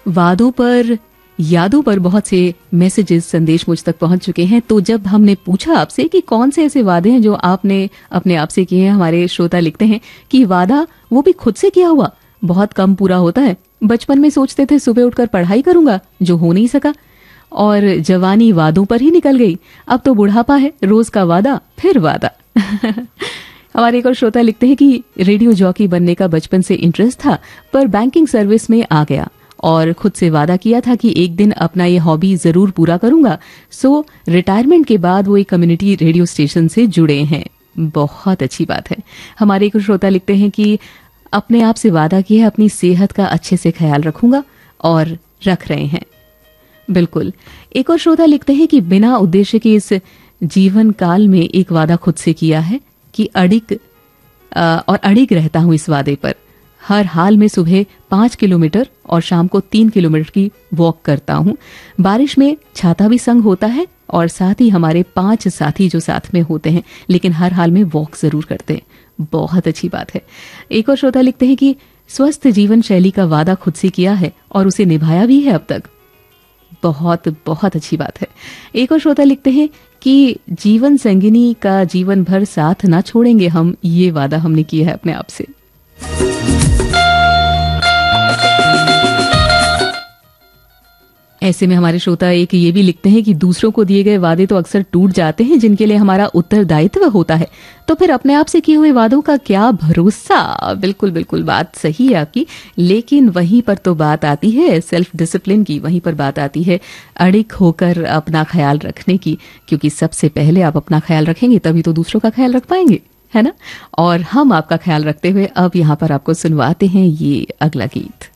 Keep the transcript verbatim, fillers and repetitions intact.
वादों पर, यादों पर बहुत से मैसेजेस, संदेश मुझ तक पहुंच चुके हैं। तो जब हमने पूछा आपसे कि कौन से ऐसे वादे हैं जो आपने अपने आप से किए हैं, हमारे श्रोता लिखते हैं कि वादा वो भी खुद से किया हुआ बहुत कम पूरा होता है। बचपन में सोचते थे सुबह उठकर पढ़ाई करूंगा, जो हो नहीं सका, और जवानी वादों पर ही निकल गई। अब तो बुढ़ापा है, रोज का वादा फिर वादा। हमारे एक और श्रोता लिखते हैं कि रेडियो जॉकी बनने का बचपन से इंटरेस्ट था, पर बैंकिंग सर्विस में आ गया और खुद से वादा किया था कि एक दिन अपना ये हॉबी जरूर पूरा करूंगा। सो रिटायरमेंट के बाद वो एक कम्युनिटी रेडियो स्टेशन से जुड़े हैं। बहुत अच्छी बात है। हमारे एक श्रोता लिखते हैं कि अपने आप से वादा किया है अपनी सेहत का अच्छे से ख्याल रखूंगा, और रख रहे हैं। बिल्कुल। एक और श्रोता लिखते हैं कि बिना उद्देश्य के इस जीवन काल में एक वादा खुद से किया है कि अड़िग और अड़िग रहता हूं इस वादे पर। हर हाल में सुबह पांच किलोमीटर और शाम को तीन किलोमीटर की वॉक करता हूं। बारिश में छाता भी संग होता है, और साथ ही हमारे पांच साथी जो साथ में होते हैं, लेकिन हर हाल में वॉक जरूर करते हैं। बहुत अच्छी बात है। एक और श्रोता लिखते हैं कि स्वस्थ जीवन शैली का वादा खुद से किया है और उसे निभाया भी है अब तक। बहुत बहुत अच्छी बात है। एक और श्रोता लिखते हैं कि जीवन संगिनी का जीवन भर साथ ना छोड़ेंगे हम, ये वादा हमने किया है अपने आप से। ऐसे में हमारे श्रोता एक ये भी लिखते हैं कि दूसरों को दिए गए वादे तो अक्सर टूट जाते हैं, जिनके लिए हमारा उत्तरदायित्व होता है, तो फिर अपने आप से किए हुए वादों का क्या भरोसा। बिल्कुल बिल्कुल, बात सही है आपकी, लेकिन वहीं पर तो बात आती है सेल्फ डिसिप्लिन की, वहीं पर बात आती है अड़िग होकर अपना ख्याल रखने की, क्योंकि सबसे पहले आप अपना ख्याल रखेंगे तभी तो दूसरों का ख्याल रख पाएंगे, है ना। और हम आपका ख्याल रखते हुए अब यहाँ पर आपको सुनवाते हैं ये अगला गीत।